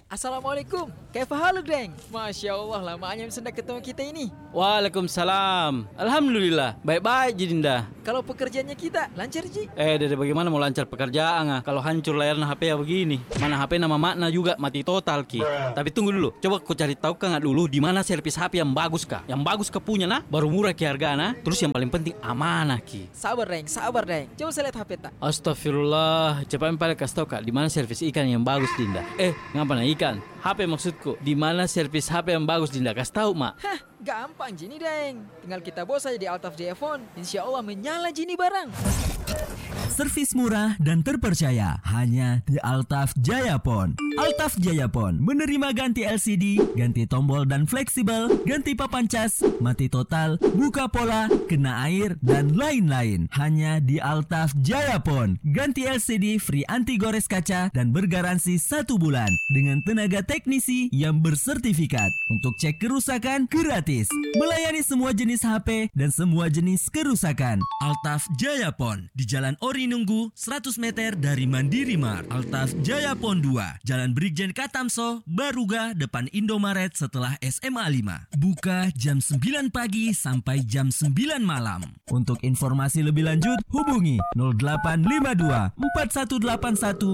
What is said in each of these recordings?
Assalamualaikum. Kaifa haluk, Deng? Masya Allah, lamanya sudah ketemu kita ini. Waalaikumsalam. Alhamdulillah, baik-baik Jidinda. Kalau pekerjaannya kita lancar, Ji? Dede bagaimana mau lancar pekerjaan kalau hancur layarnya HP ya begini. Mana HP nama makna juga mati total Ki. Tapi tunggu dulu, coba kau cari tahu kan dulu di mana servis HP yang bagus kah? Yang bagus kah punya nah, baru murah Ki hargana. Terus yang paling penting amanah Ki. Sabar, Deng. Coba saya lihat HP tak. Astagfirullah, cepat paling kasih tahu Kak, di mana servis ikan yang bagus Dinda. Ngapa nah ikan? HP maksudku. Di mana servis HP yang bagus Dinda? Kasih tahu, Mak. Hah, gampang Jini, Deng. Tinggal kita bawa saja di Altaf Jaya Phone. Insya Allah menyala Jini barang. Servis murah dan terpercaya hanya di Altaf Jaya Phone. Altaf Jaya Phone menerima ganti LCD, ganti tombol dan fleksibel, ganti papan cas, mati total, buka pola, kena air, dan lain-lain. Hanya di Altaf Jaya Phone. Ganti LCD free anti gores kaca dan bergaransi 1 bulan dengan tenaga teknisi yang bersertifikat. Untuk cek kerusakan gratis. Melayani semua jenis HP dan semua jenis kerusakan. Altaf Jaya Phone di Jalan Ori Nunggu 100 meter dari Mandiri Mart. Altaf Jaya Phone 2, Jalan Brigjen Katamso, Baruga, depan Indomaret setelah SMA 5. Buka jam 9 pagi sampai jam 9 malam. Untuk informasi lebih lanjut, hubungi 0852 4181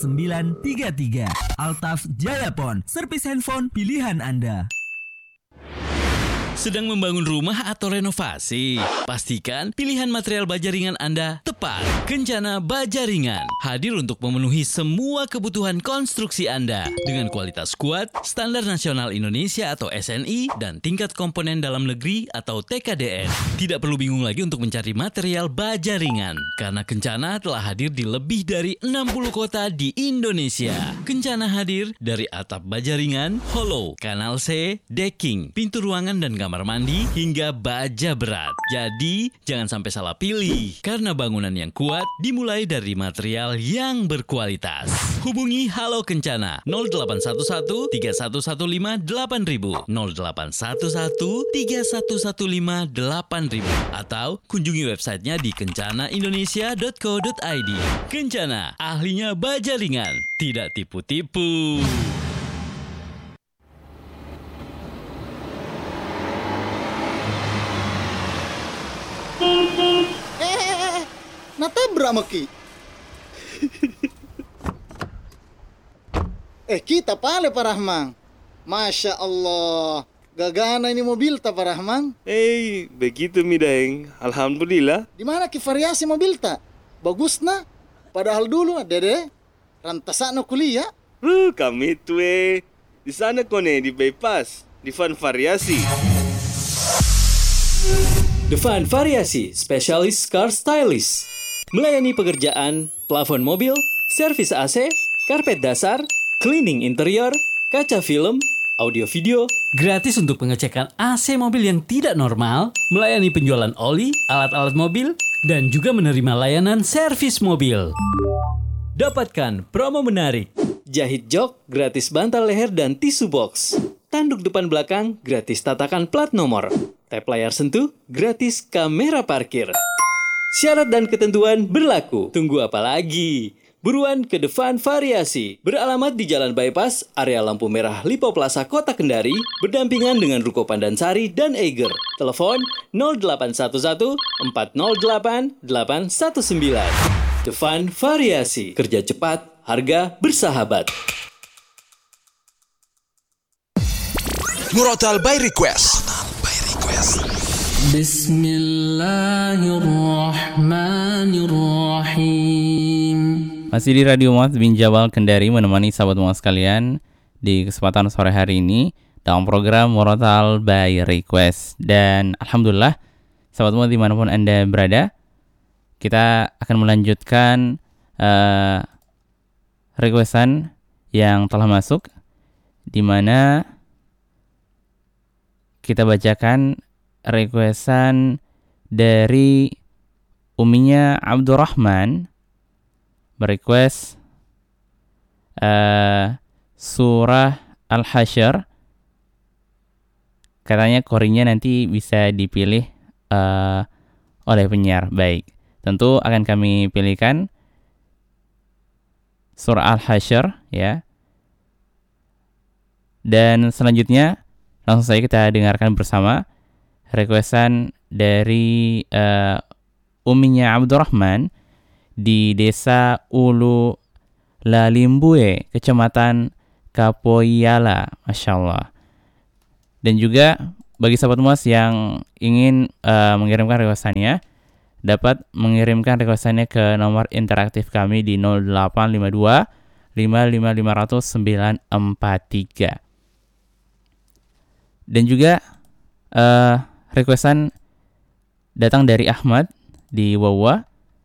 2933. Altaf Jaya Phone, servis handphone pilihan Anda. Sedang membangun rumah atau renovasi? Pastikan pilihan material baja ringan Anda tepat. Kencana Baja Ringan hadir untuk memenuhi semua kebutuhan konstruksi Anda dengan kualitas kuat, standar nasional Indonesia atau SNI, dan tingkat komponen dalam negeri atau TKDN. Tidak perlu bingung lagi untuk mencari material baja ringan karena Kencana telah hadir di lebih dari 60 kota di Indonesia. Kencana hadir dari atap baja ringan, hollow, kanal C, decking, pintu ruangan dan kamar mandi, hingga baja berat. Jadi, jangan sampai salah pilih, karena bangunan yang kuat dimulai dari material yang berkualitas. Hubungi Halo Kencana 0811 3115 8000, 0811 3115 8000, atau kunjungi websitenya di kencanaindonesia.co.id. Kencana, ahlinya baja ringan, tidak tipu-tipu. Natabrak maki. Kita pale Pak Rahman. Masya Allah, gagana ini mobil tak Pak Rahman? Begitu mi Deng. Alhamdulillah. Di mana ki variasi mobil tak? Bagus na. Padahal dulu Dede rantasana kuliah. Kami itu di sana kone di bypass, di Van Variasi. The Van Variasi, spesialis car stylist. Melayani pekerjaan, plafon mobil, servis AC, karpet dasar, cleaning interior, kaca film, audio video, gratis untuk pengecekan AC mobil yang tidak normal, melayani penjualan oli, alat-alat mobil, dan juga menerima layanan servis mobil. Dapatkan promo menarik. Jahit jok, gratis bantal leher dan tisu box. Tanduk depan belakang, gratis tatakan plat nomor. Tap layar sentuh, gratis kamera parkir. Syarat dan ketentuan berlaku. Tunggu apa lagi? Buruan ke The Van Variasi. Beralamat di Jalan Bypass, area lampu merah Lipo Plaza, Kota Kendari, berdampingan dengan Ruko Pandansari dan Eiger. Telepon 0811 408 819. The Van Variasi. Kerja cepat, harga bersahabat. Murotal by Request. Bismillahirrahmanirrahim. Masih di Radio Muaz bin Jabal Kendari menemani sahabat Muaz sekalian di kesempatan sore hari ini dalam program Murotal by Request. Dan Alhamdulillah sahabat Muaz dimanapun Anda berada, kita akan melanjutkan requestan yang telah masuk, di mana kita bacakan requestan dari uminya Abdurrahman, berequest surah Al-Hasyr. Katanya korinya nanti bisa dipilih oleh penyiar. Baik, tentu akan kami pilihkan surah Al-Hasyr ya. Dan selanjutnya langsung saja kita dengarkan bersama requestan dari uminya Abdurrahman di desa Ulu Lalimbue, Kecamatan Kapoyala, Masya Allah. Dan juga bagi sahabat Muas yang ingin mengirimkan requestannya, dapat mengirimkan requestannya ke nomor interaktif kami di 0852 555 943. Dan juga requestan datang dari Ahmad di Wawa,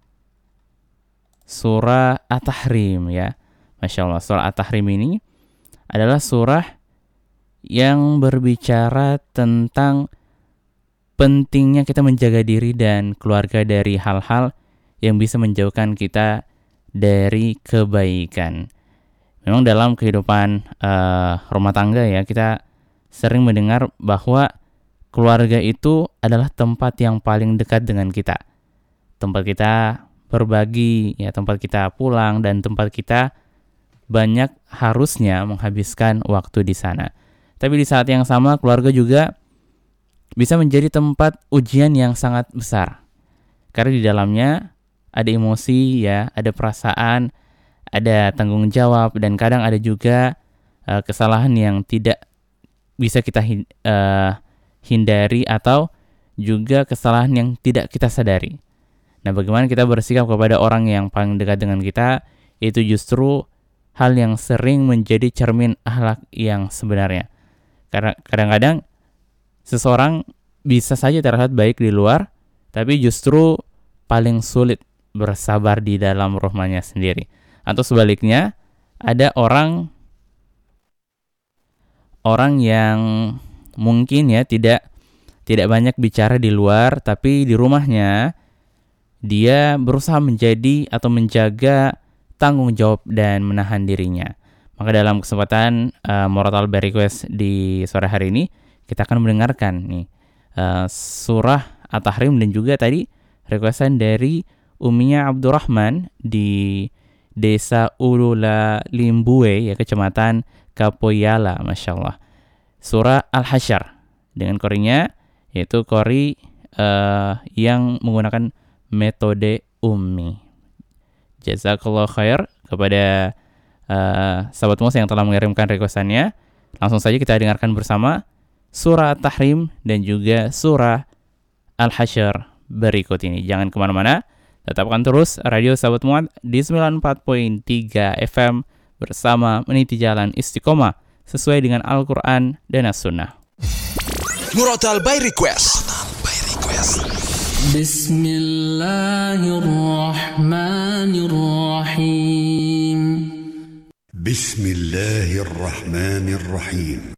surah At-Tahrim ya. Masya Allah, surah At-Tahrim ini adalah surah yang berbicara tentang pentingnya kita menjaga diri dan keluarga dari hal-hal yang bisa menjauhkan kita dari kebaikan. Memang dalam kehidupan rumah tangga ya, kita sering mendengar bahwa keluarga itu adalah tempat yang paling dekat dengan kita. Tempat kita berbagi, ya, tempat kita pulang, dan tempat kita banyak harusnya menghabiskan waktu di sana. Tapi di saat yang sama, keluarga juga bisa menjadi tempat ujian yang sangat besar. Karena di dalamnya ada emosi, ya, ada perasaan, ada tanggung jawab, dan kadang ada juga kesalahan yang tidak bisa kita hindari, atau juga kesalahan yang tidak kita sadari. Nah, bagaimana kita bersikap kepada orang yang paling dekat dengan kita, itu justru hal yang sering menjadi cermin akhlak yang sebenarnya. Karena kadang-kadang seseorang bisa saja terlihat baik di luar, tapi justru paling sulit bersabar di dalam rumahnya sendiri. Atau sebaliknya, ada orang yang mungkin ya tidak banyak bicara di luar, tapi di rumahnya dia berusaha menjadi atau menjaga tanggung jawab dan menahan dirinya. Maka dalam kesempatan Moral by Request di sore hari ini, kita akan mendengarkan nih surah At-Tahrim, dan juga tadi requestan dari uminya Abdurrahman di desa Ulula Limbue ya, Kecamatan Kapoyala, Masya Allah. Surah Al-Hasyr dengan korinya, yaitu kori yang menggunakan metode ummi. Jazakallah khair kepada sahabat Muas yang telah mengirimkan requestannya. Langsung saja kita dengarkan bersama surah At-Tahrim dan juga surah Al-Hasyr berikut ini. Jangan kemana-mana, tetapkan terus radio sahabat Muas di 94.3 FM bersama meniti jalan istiqomah sesuai dengan Al-Quran dan As-Sunnah. Murotal by Request. Bismillahirrahmanirrahim. Bismillahirrahmanirrahim.